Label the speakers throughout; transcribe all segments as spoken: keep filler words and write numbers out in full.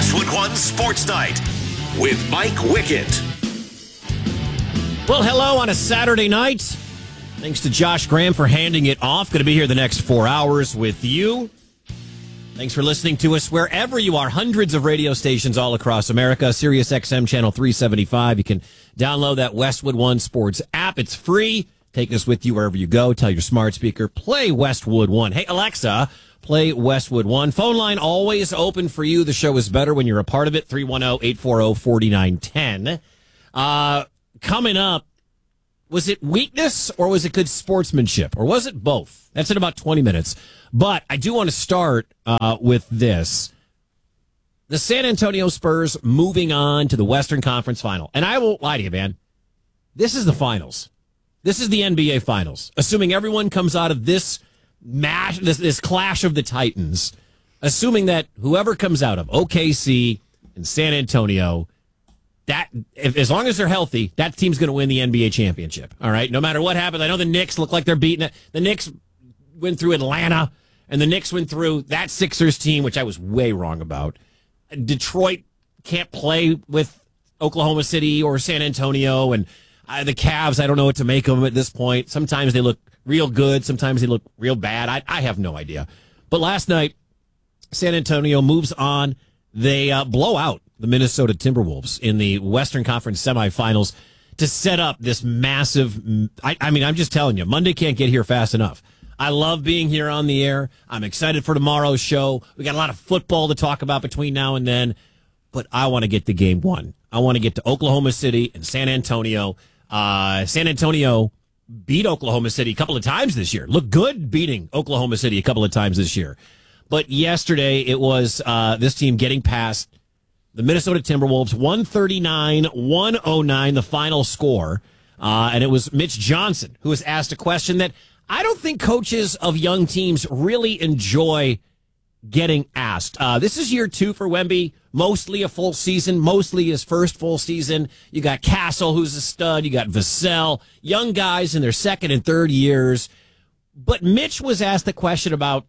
Speaker 1: Westwood One Sports Night with Mike Wickett.
Speaker 2: Well, hello on a Saturday night. Thanks to Josh Graham for handing it off. Going to be here the next four hours with you. Thanks for listening to us wherever you are. Hundreds of radio stations all across America. Sirius X M channel three seventy-five. You can download that Westwood One Sports app. It's free. Take us with you wherever you go. Tell your smart speaker, play Westwood One. Hey, Alexa, play Westwood One. Phone line always open for you. The show is better when you're a part of it. three one zero, eight four zero, four nine one zero. Uh, coming up, was it weakness or was it good sportsmanship? Or was it both? That's in about twenty minutes. But I do want to start uh, with this. The San Antonio Spurs moving on to the Western Conference Final. And I won't lie to you, man. This is the finals. This is the N B A Finals. Assuming everyone comes out of this mash, this, this clash of the Titans, assuming that whoever comes out of O K C and San Antonio, that if, as long as they're healthy, that team's going to win the N B A championship. All right, no matter what happens. I know the Knicks look like they're beating it. The Knicks went through Atlanta, and the Knicks went through that Sixers team, which I was way wrong about. Detroit can't play with Oklahoma City or San Antonio, and uh, the Cavs, I don't know what to make of them at this point. Sometimes they look real good. Sometimes they look real bad. I, I have no idea. But last night, San Antonio moves on. They uh, blow out the Minnesota Timberwolves in the Western Conference semifinals to set up this massive... I, I mean, I'm just telling you, Monday can't get here fast enough. I love being here on the air. I'm excited for tomorrow's show. We got a lot of football to talk about between now and then, but I want to get to game one. I want to get to Oklahoma City and San Antonio. Uh, San Antonio beat Oklahoma City a couple of times this year. Look good beating Oklahoma City a couple of times this year. But yesterday it was uh, this team getting past the Minnesota Timberwolves, one thirty-nine one oh nine, the final score. Uh, and it was Mitch Johnson who was asked a question that I don't think coaches of young teams really enjoy getting asked. Uh, this is year two for Wemby, mostly a full season, mostly his first full season. You got Castle, who's a stud. You got Vassell, young guys in their second and third years. But Mitch was asked the question about,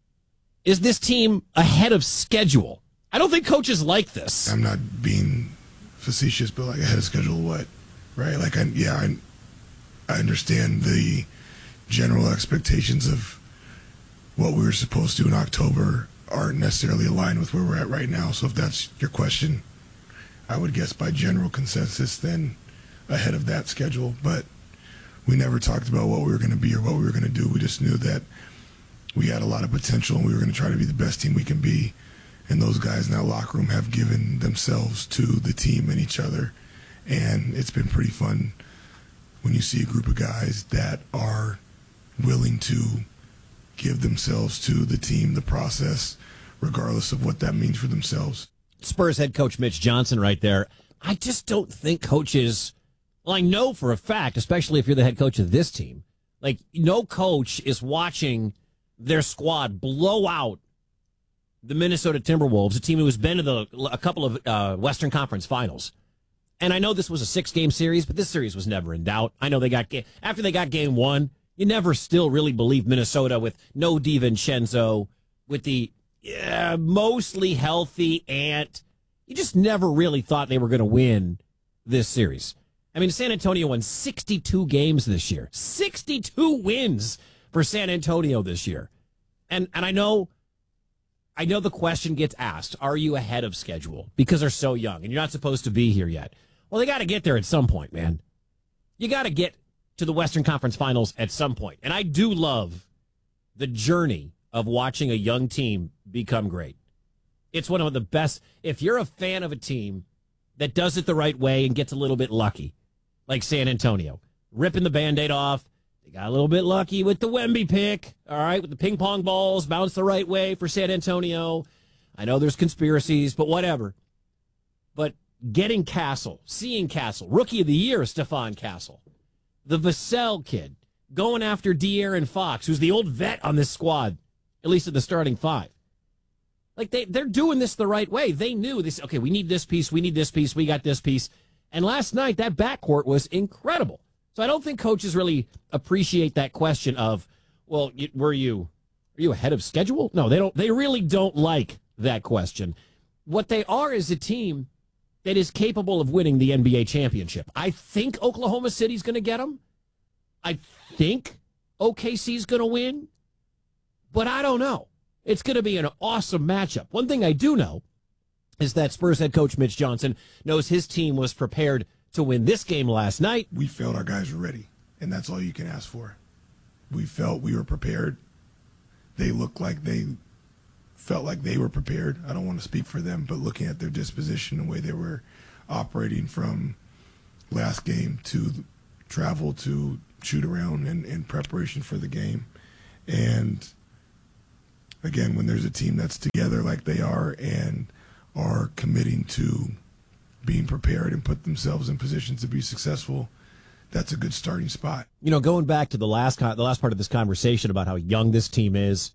Speaker 2: is this team ahead of schedule? I don't think coaches like this.
Speaker 3: I'm not being facetious, but like ahead of schedule what? Right? Like, I, yeah, I, I understand the general expectations of what we were supposed to do in October aren't necessarily aligned with where we're at right now. So if that's your question, I would guess by general consensus then ahead of that schedule. But we never talked about what we were going to be or what we were going to do. We just knew that we had a lot of potential and we were going to try to be the best team we can be. And those guys in that locker room have given themselves to the team and each other. And it's been pretty fun when you see a group of guys that are willing to give themselves to the team, the process, regardless of what that means for themselves.
Speaker 2: Spurs head coach Mitch Johnson right there. I just don't think coaches, well, I know for a fact, especially if you're the head coach of this team, like no coach is watching their squad blow out the Minnesota Timberwolves, a team who has been to the, a couple of uh, Western Conference finals. And I know this was a six-game series, but this series was never in doubt. I know they got, after they got game one, you never still really believed Minnesota with no DiVincenzo, with the yeah, mostly healthy Ant. You just never really thought they were going to win this series. I mean, San Antonio won sixty-two games this year. sixty-two wins for San Antonio this year. And and I know I know the question gets asked, are you ahead of schedule? Because they're so young and you're not supposed to be here yet. Well, they got to get there at some point, man. You got to get to the Western Conference Finals at some point. And I do love the journey of watching a young team become great. It's one of the best. If you're a fan of a team that does it the right way and gets a little bit lucky, like San Antonio, ripping the Band-Aid off, they got a little bit lucky with the Wemby pick, all right, with the ping pong balls bounced the right way for San Antonio. I know there's conspiracies, but whatever. But getting Castle, seeing Castle, Rookie of the Year, Stephon Castle, the Vassell kid, going after De'Aaron Fox, who's the old vet on this squad, at least at the starting five. Like, they, they're doing this the right way. They knew this, okay, we need this piece, we need this piece, we got this piece. And last night, that backcourt was incredible. So I don't think coaches really appreciate that question of, well, were you, are you ahead of schedule? No, they don't. They really don't like that question. what they are is a team that is capable of winning the N B A championship. I think Oklahoma City's going to get them. I think O K C's going to win, but I don't know. It's going to be an awesome matchup. One thing I do know is that Spurs head coach Mitch Johnson knows his team was prepared to win this game last night.
Speaker 3: We felt our guys were ready, and that's all you can ask for. We felt we were prepared. They looked like they felt like they were prepared. I don't want to speak for them, but looking at their disposition and the way they were operating from last game to travel to shoot around and in preparation for the game. And again, when there's a team that's together like they are and are committing to being prepared and put themselves in positions to be successful, that's a good starting spot.
Speaker 2: You know, going back to the last con- the last part of this conversation about how young this team is,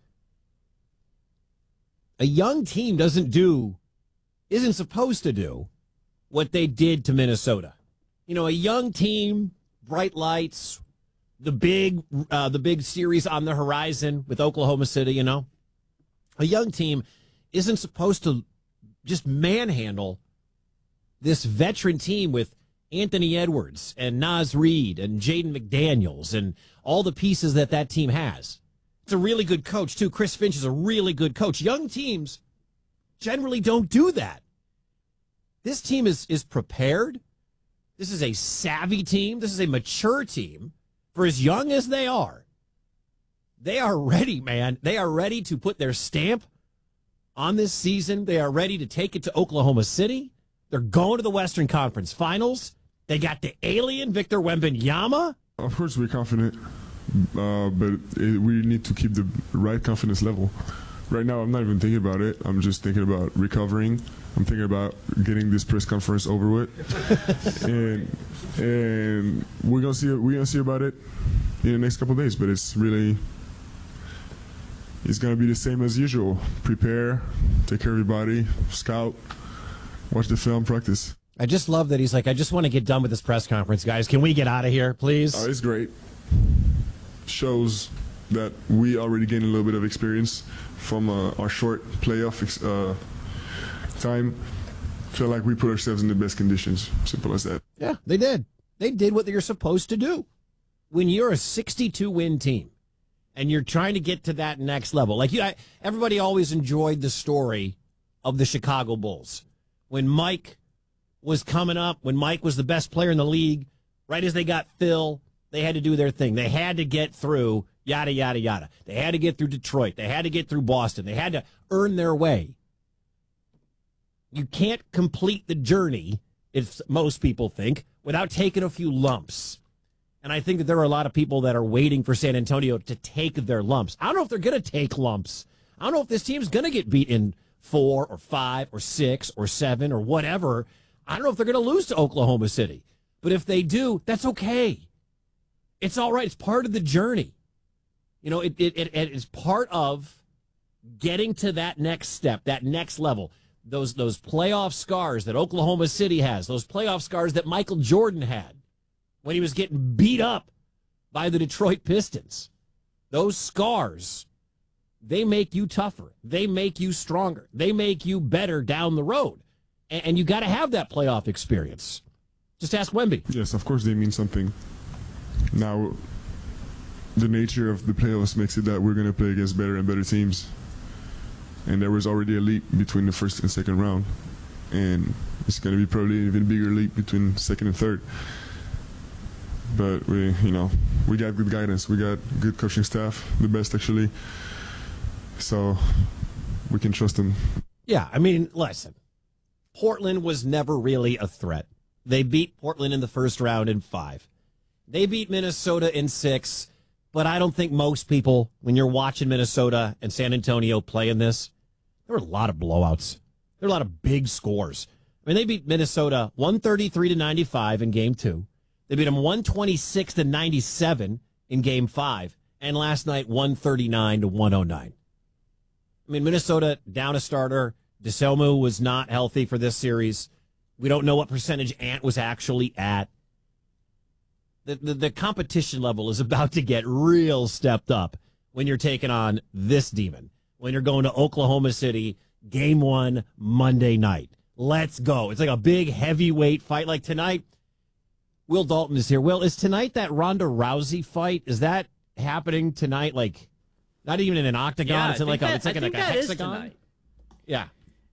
Speaker 2: a young team doesn't do, isn't supposed to do what they did to Minnesota. You know, a young team, bright lights, the big, uh, the big series on the horizon with Oklahoma City. You know, a young team isn't supposed to just manhandle this veteran team with Anthony Edwards and Naz Reid and Jaden McDaniels and all the pieces that that team has. It's a really good coach, too. Chris Finch is a really good coach. Young teams generally don't do that. This team is, is prepared. This is a savvy team. This is a mature team. For as young as they are, they are ready, man. They are ready to put their stamp on this season. They are ready to take it to Oklahoma City. They're going to the Western Conference Finals. They got the alien, Victor Wembanyama.
Speaker 4: Of course, we're confident, uh, but it, we need to keep the right confidence level. Right now, I'm not even thinking about it. I'm just thinking about recovering. I'm thinking about getting this press conference over with, and and we're gonna see we're gonna see about it in the next couple of days. But it's really it's gonna be the same as usual. Prepare, take care of your body, scout, watch the film, practice.
Speaker 2: I just love that he's like, I just want to get done with this press conference, guys. Can we get out of here, please?
Speaker 4: Oh, it's great. Shows that we already gained a little bit of experience from uh, our short playoff ex- uh, time. Feel like we put ourselves in the best conditions. Simple as that.
Speaker 2: Yeah, they did. They did what you're supposed to do. When you're a sixty-two win team and you're trying to get to that next level, like you, I, everybody always enjoyed the story of the Chicago Bulls. When Mike was coming up, when Mike was the best player in the league, right as they got Phil, they had to do their thing. They had to get through yada, yada, yada. They had to get through Detroit. They had to get through Boston. They had to earn their way. You can't complete the journey, if most people think, without taking a few lumps. And I think that there are a lot of people that are waiting for San Antonio to take their lumps. I don't know if they're going to take lumps. I don't know if this team's going to get beat in four or five or six or seven or whatever. I don't know if they're going to lose to Oklahoma City. But if they do, that's okay. It's all right. It's part of the journey. You know, it, it, it, it is part of getting to that next step, that next level. Those, those playoff scars that Oklahoma City has, those playoff scars that Michael Jordan had when he was getting beat up by the Detroit Pistons. Those scars, they make you tougher. They make you stronger. They make you better down the road. And you got to have that playoff experience. Just ask Wemby.
Speaker 4: Yes, of course they mean something. Now, the nature of the playoffs makes it that we're going to play against better and better teams. And there was already a leap between the first and second round. And it's going to be probably an even bigger leap between second and third. But we, you know, we got good guidance. We got good coaching staff, the best actually. So we can trust them.
Speaker 2: Yeah, I mean, listen. Portland was never really a threat. They beat Portland in the first round in five. They beat Minnesota in six, but I don't think most people, when you're watching Minnesota and San Antonio playing this, there were a lot of blowouts. There were a lot of big scores. I mean, they beat Minnesota one thirty-three to ninety-five in game two. They beat them one twenty-six to ninety-seven in game five. And last night, one thirty-nine to one oh nine. I mean, Minnesota down a starter. DeSelmo was not healthy for this series. We don't know what percentage Ant was actually at. The, the, the competition level is about to get real stepped up when you're taking on this demon. When you're going to Oklahoma City, game one, Monday night. Let's go. It's like a big heavyweight fight. Like tonight, Will Dalton is here. Will, is tonight that Ronda Rousey fight? Is that happening tonight? Like, not even in an octagon.
Speaker 5: Yeah,
Speaker 2: it's in like
Speaker 5: that,
Speaker 2: a, it's like, in like a hexagon. Yeah.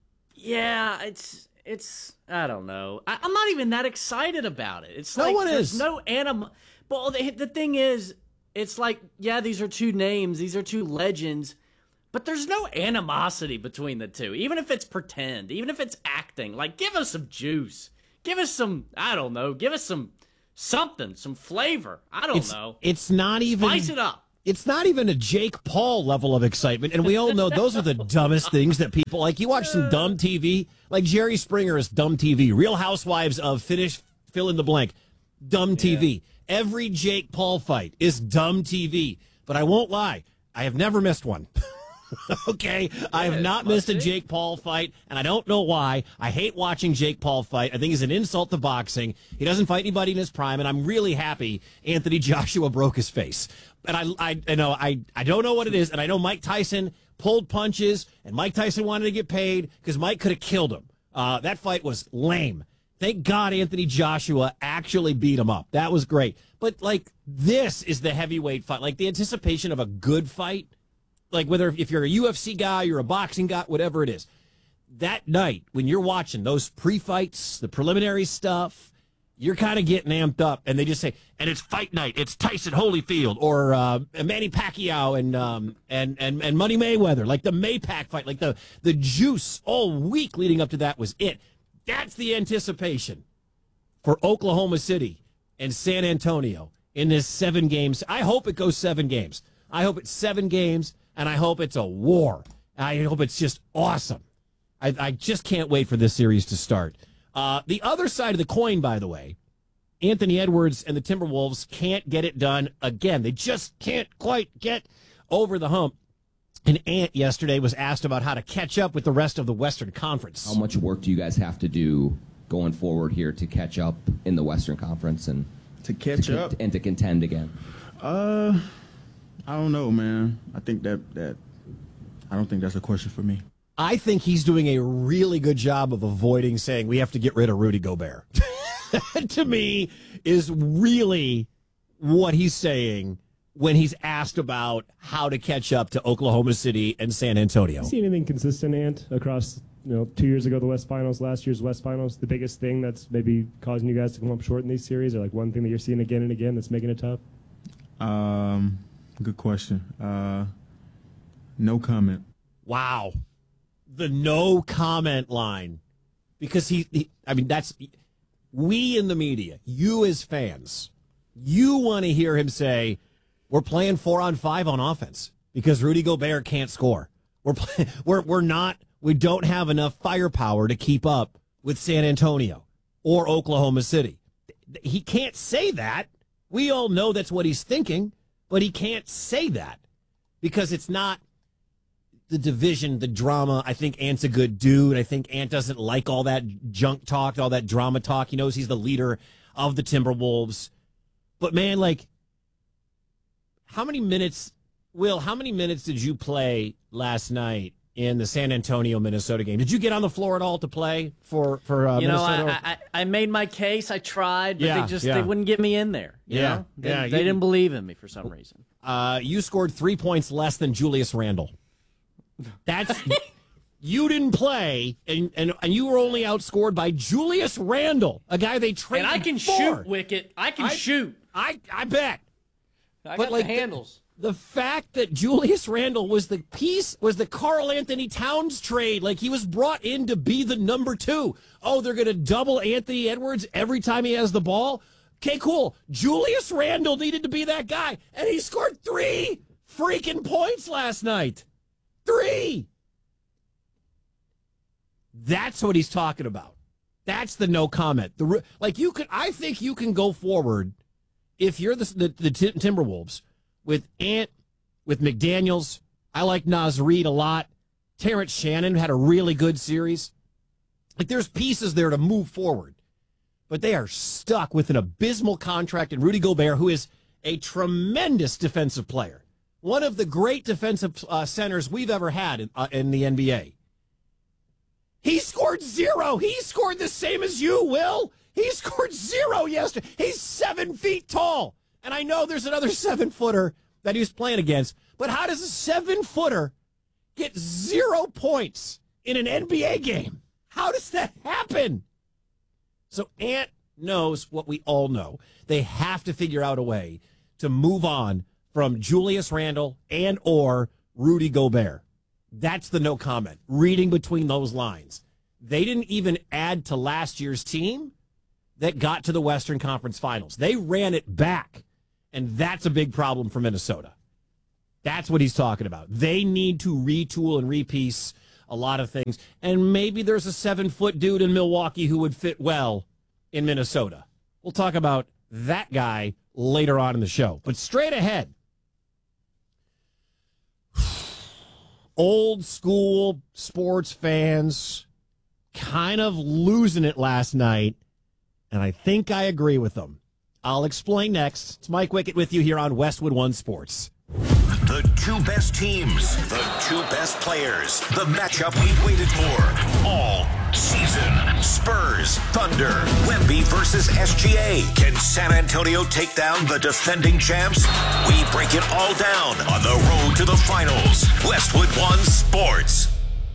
Speaker 5: Yeah, it's it's. I don't know. I, I'm not even that excited about it. It's
Speaker 2: No
Speaker 5: like
Speaker 2: one
Speaker 5: there's
Speaker 2: is.
Speaker 5: no anim. Well, the, the thing is, it's like yeah, these are two names. These are two legends. But there's no animosity between the two, even if it's pretend, even if it's acting. Like, give us some juice. Give us some, I don't know, give us some something, some flavor. I don't
Speaker 2: It's,
Speaker 5: know.
Speaker 2: it's not even.
Speaker 5: Spice it up.
Speaker 2: It's not even a Jake Paul level of excitement. And we all know those are the dumbest things that people like. You watch some dumb T V, like Jerry Springer is dumb T V. Real Housewives of Finish, fill in the blank, dumb T V. Yeah. Every Jake Paul fight is dumb T V. But I won't lie, I have never missed one. Okay, I have not missed a Jake Paul fight, and I don't know why. I hate watching Jake Paul fight. I think he's an insult to boxing. He doesn't fight anybody in his prime, and I'm really happy Anthony Joshua broke his face. And I, I, I know I, I don't know what it is, and I know Mike Tyson pulled punches, and Mike Tyson wanted to get paid because Mike could have killed him. Uh, that fight was lame. Thank God Anthony Joshua actually beat him up. That was great. But like this is the heavyweight fight, like the anticipation of a good fight. Like whether if you're a U F C guy, you're a boxing guy, whatever it is, that night when you're watching those pre-fights, the preliminary stuff, you're kind of getting amped up. And they just say, and it's fight night. It's Tyson Holyfield or uh, Manny Pacquiao and um, and and and Money Mayweather, like the Maypac fight, like the the juice all week leading up to that was it. That's the anticipation for Oklahoma City and San Antonio in this seven games. I hope it goes seven games. I hope it's seven games. And I hope it's a war. I hope it's just awesome. I, I just can't wait for this series to start. Uh, the other side of the coin, by the way, Anthony Edwards and the Timberwolves can't get it done again. They just can't quite get over the hump. And Ant yesterday was asked about how to catch up with the rest of the Western Conference.
Speaker 6: How much work do you guys have to do going forward here to catch up in the Western Conference and
Speaker 7: to catch
Speaker 6: to,
Speaker 7: up
Speaker 6: and to contend again?
Speaker 7: Uh. I don't know, man. I think that that I don't think that's a question for me.
Speaker 2: I think he's doing a really good job of avoiding saying we have to get rid of Rudy Gobert. To me, is really what he's saying when he's asked about how to catch up to Oklahoma City and San Antonio.
Speaker 8: See anything consistent, Ant, across you know two years ago the West Finals, last year's West Finals? The biggest thing that's maybe causing you guys to come up short in these series, or like one thing that you're seeing again and again that's making it tough?
Speaker 7: Um. Good question. Uh, no comment.
Speaker 2: Wow. The no comment line. Because he, he, I mean, that's, we in the media, you as fans, you want to hear him say, we're playing four on five on offense because Rudy Gobert can't score. We're, play, we're, we're not, we don't have enough firepower to keep up with San Antonio or Oklahoma City. He can't say that. We all know that's what he's thinking. But he can't say that because it's not the division, the drama. I think Ant's a good dude. I think Ant doesn't like all that junk talk, all that drama talk. He knows he's the leader of the Timberwolves. But, man, like, how many minutes, Will, how many minutes did you play last night in the San Antonio, Minnesota game? Did you get on the floor at all to play for, for uh,
Speaker 5: you know,
Speaker 2: Minnesota?
Speaker 5: I, I, I made my case. I tried, but
Speaker 2: Yeah,
Speaker 5: they just
Speaker 2: yeah.
Speaker 5: they wouldn't get me in there. You
Speaker 2: Yeah,
Speaker 5: know? They,
Speaker 2: yeah,
Speaker 5: they
Speaker 2: you-
Speaker 5: didn't believe in me for some reason.
Speaker 2: Uh, you scored three points less than Julius Randle. That's you didn't play, and, and and you were only outscored by Julius Randle, a guy they traded
Speaker 5: And I can
Speaker 2: for.
Speaker 5: shoot, Wicket. I can
Speaker 2: I-
Speaker 5: shoot.
Speaker 2: I I bet.
Speaker 5: I
Speaker 2: But
Speaker 5: got
Speaker 2: like
Speaker 5: the handles.
Speaker 2: The, the fact that Julius Randle was the piece was the Karl Anthony Towns trade. Like he was brought in to be the number two. Oh, they're going to double Anthony Edwards every time he has the ball. Okay, cool. Julius Randle needed to be that guy, and he scored three freaking points last night. Three. That's what he's talking about. That's the no comment. The like you could. I think you can go forward if you're the the, the Timberwolves with Ant, with McDaniels. I like Naz Reid a lot. Terrence Shannon had a really good series. Like there's pieces there to move forward. But they are stuck with an abysmal contract in Rudy Gobert, who is a tremendous defensive player. One of the great defensive uh, centers we've ever had in, uh, in the N B A. He scored zero. He scored the same as you, Will. He scored zero yesterday. He's seven feet tall. And I know there's another seven-footer that he was playing against. But how does a seven-footer get zero points in an N B A game? How does that happen? So Ant knows what we all know. They have to figure out a way to move on from Julius Randle and or Rudy Gobert. That's the no comment. Reading between those lines. They didn't even add to last year's team that got to the Western Conference Finals. They ran it back, and that's a big problem for Minnesota. That's what he's talking about. They need to retool and repiece a lot of things, and maybe there's a seven-foot dude in Milwaukee who would fit well in Minnesota. We'll talk about that guy later on in the show. But straight ahead, old school sports fans kind of losing it last night, and I think I agree with them. I'll explain next. It's Mike Wickett with you here on Westwood One Sports.
Speaker 1: The two best teams, the two best players, the matchup we've waited for all season. Spurs, Thunder, Wemby versus S G A. Can San Antonio take down the defending champs? We break it all down on the road to the finals. Westwood One Sports.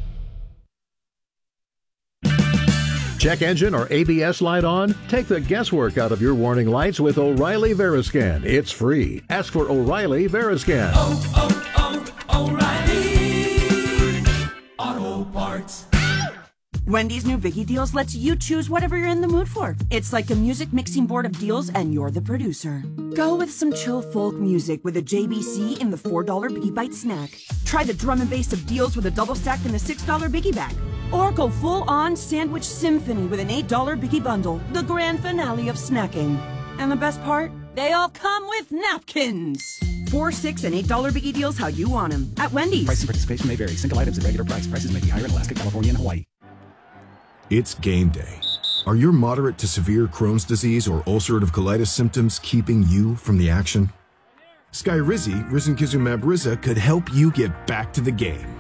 Speaker 9: Check engine or A B S light on? Take the guesswork out of your warning lights with O'Reilly Veriscan. It's free. Ask for O'Reilly Veriscan.
Speaker 10: Oh, oh, oh, O'Reilly Auto Parts.
Speaker 11: Wendy's new Biggie Deals lets you choose whatever you're in the mood for. It's like a music mixing board of deals, and you're the producer. Go with some chill folk music with a J B C in the four dollar Biggie Bite snack. Try the drum and bass of deals with a double stack in the six dollar Biggie Bag. Or go full-on sandwich symphony with an eight dollar Biggie Bundle, the grand finale of snacking. And the best part? They all come with napkins. Four, six, and eight dollar Biggie Deals how you want them at Wendy's.
Speaker 12: Price and participation may vary. Single items at regular price. Prices may be higher in Alaska, California, and Hawaii.
Speaker 13: It's game day. Are your moderate to severe Crohn's disease or ulcerative colitis symptoms keeping you from the action? Skyrizi, risankizumab Riza, could help you get back to the game.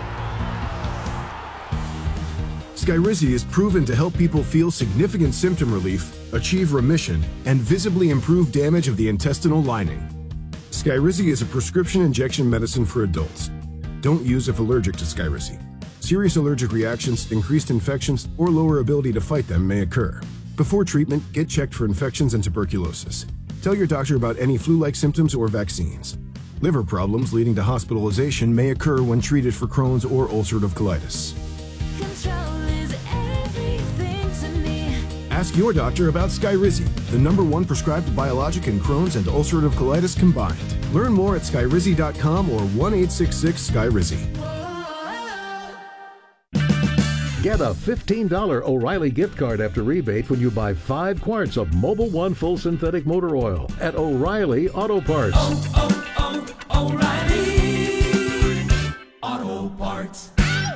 Speaker 13: Skyrizi is proven to help people feel significant symptom relief, achieve remission, and visibly improve damage of the intestinal lining. Skyrizi is a prescription injection medicine for adults. Don't use if allergic to Skyrizi. Serious allergic reactions, increased infections, or lower ability to fight them may occur. Before treatment, get checked for infections and tuberculosis. Tell your doctor about any flu-like symptoms or vaccines. Liver problems leading to hospitalization may occur when treated for Crohn's or ulcerative colitis. Ask your doctor about Skyrizi, the number one prescribed biologic in Crohn's and ulcerative colitis combined. Learn more at skyrizi dot com or one eight six six Skyrizi.
Speaker 9: Get a fifteen dollar O'Reilly gift card after rebate when you buy five quarts of Mobil One Full Synthetic Motor Oil at O'Reilly Auto Parts.
Speaker 10: Oh, oh, oh, O'Reilly Auto Parts.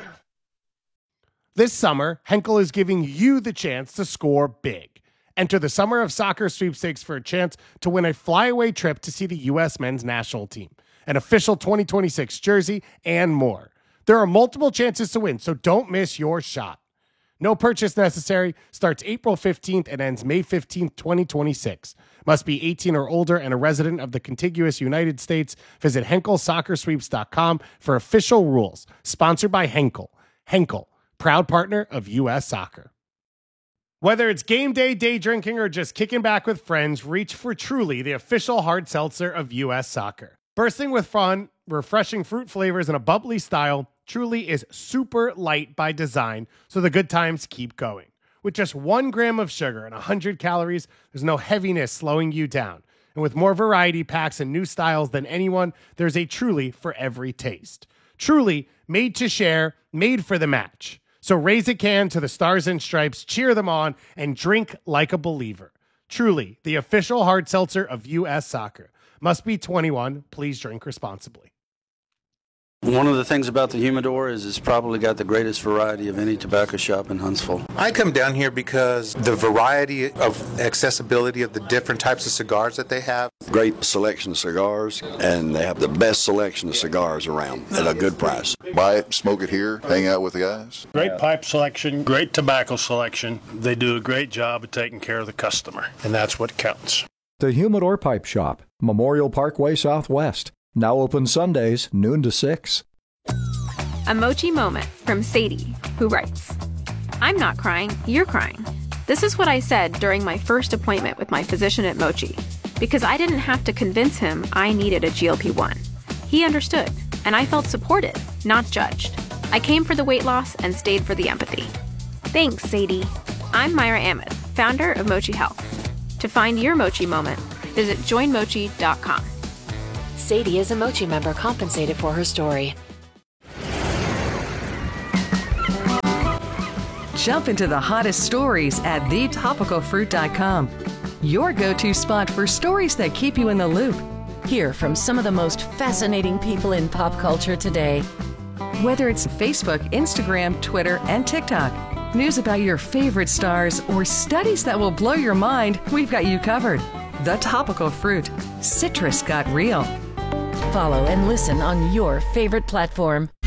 Speaker 14: This summer, Henkel is giving you the chance to score big. Enter the Summer of Soccer sweepstakes for a chance to win a flyaway trip to see the U S men's national team, an official twenty twenty-six jersey, and more. There are multiple chances to win, so don't miss your shot. No purchase necessary. Starts April fifteenth and ends May fifteenth, twenty twenty-six. Must be eighteen or older and a resident of the contiguous United States. Visit Henkel Soccer Sweeps dot com for official rules. Sponsored by Henkel. Henkel, proud partner of U S Soccer. Whether it's game day, day drinking, or just kicking back with friends, reach for Truly, the official hard seltzer of U S Soccer. Bursting with fun, refreshing fruit flavors, and a bubbly style, Truly is super light by design, so the good times keep going. With just one gram of sugar and one hundred calories, there's no heaviness slowing you down. And with more variety packs and new styles than anyone, there's a Truly for every taste. Truly, made to share, made for the match. So raise a can to the Stars and Stripes, cheer them on, and drink like a believer. Truly, the official hard seltzer of U S Soccer. Must be twenty-one. Please drink responsibly.
Speaker 15: One of the things about the Humidor is it's probably got the greatest variety of any tobacco shop in Huntsville.
Speaker 16: I come down here because the variety of accessibility of the different types of cigars that they have.
Speaker 17: Great selection of cigars, and they have the best selection of cigars around at a good price.
Speaker 18: Buy it, smoke it here, hang out with the guys.
Speaker 19: Great pipe selection, great tobacco selection. They do a great job of taking care of the customer, and that's what counts.
Speaker 20: The Humidor Pipe Shop, Memorial Parkway Southwest. Now open Sundays, noon to six.
Speaker 21: A Mochi moment from Sadie, who writes, I'm not crying, you're crying. This is what I said during my first appointment with my physician at Mochi, because I didn't have to convince him I needed a G L P one. He understood, and I felt supported, not judged. I came for the weight loss and stayed for the empathy. Thanks, Sadie. I'm Myra Ahmed, founder of Mochi Health. To find your Mochi moment, visit join mochi dot com.
Speaker 22: Sadie is a Mochi member compensated for her story.
Speaker 23: Jump into the hottest stories at the topical fruit dot com. Your go-to spot for stories that keep you in the loop.
Speaker 22: Hear from some of the most fascinating people in pop culture today.
Speaker 23: Whether it's Facebook, Instagram, Twitter, and TikTok, news about your favorite stars, or studies that will blow your mind, we've got you covered. The Topical Fruit. Citrus got real.
Speaker 22: Follow and listen on your favorite platform.